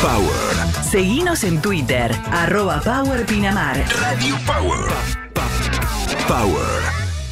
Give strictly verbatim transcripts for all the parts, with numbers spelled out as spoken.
Power. Seguinos en Twitter, arroba Power Pinamar. Radio Power. Power.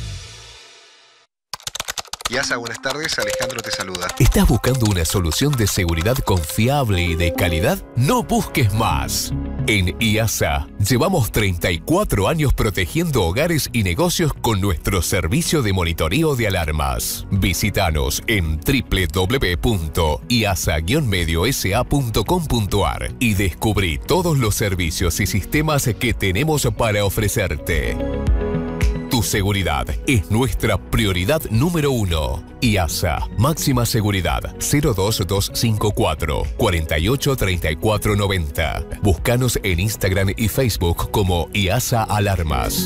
IASA, buenas tardes. Alejandro te saluda. ¿Estás buscando una solución de seguridad confiable y de calidad? No busques más. En IASA llevamos treinta y cuatro años protegiendo hogares y negocios con nuestro servicio de monitoreo de alarmas. Visítanos en doble u doble u doble u punto iasa guion medio s a punto com punto a r y descubrí todos los servicios y sistemas que tenemos para ofrecerte. Tu seguridad es nuestra prioridad número uno. IASA, máxima seguridad, cero dos dos cinco cuatro, cuatro ocho tres cuatro nueve cero. Búscanos en Instagram y Facebook como IASA Alarmas.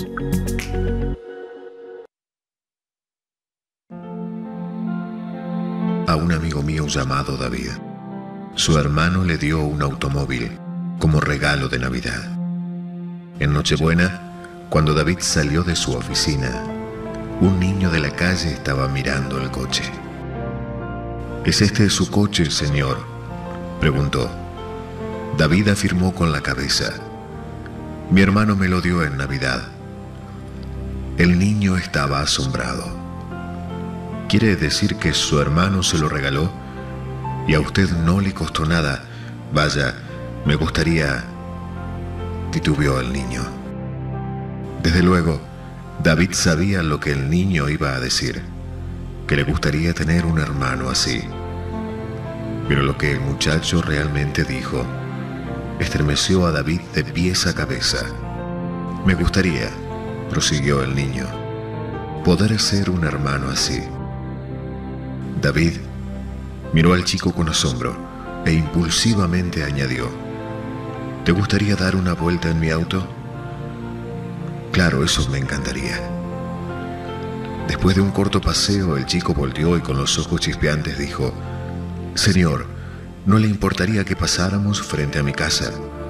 A un amigo mío llamado David, su hermano le dio un automóvil como regalo de Navidad. En Nochebuena, cuando David salió de su oficina, un niño de la calle estaba mirando el coche. ¿Es este su coche, señor?, preguntó. David afirmó con la cabeza. Mi hermano me lo dio en Navidad. El niño estaba asombrado. ¿Quiere decir que su hermano se lo regaló y a usted no le costó nada? Vaya, me gustaría... titubeó el niño. Desde luego, David sabía lo que el niño iba a decir, que le gustaría tener un hermano así. Pero lo que el muchacho realmente dijo estremeció a David de pies a cabeza. Me gustaría, prosiguió el niño, poder ser un hermano así. David miró al chico con asombro e impulsivamente añadió, ¿te gustaría dar una vuelta en mi auto? Claro, eso me encantaría. Después de un corto paseo, el chico volteó y con los ojos chispeantes dijo, Señor, ¿no le importaría que pasáramos frente a mi casa?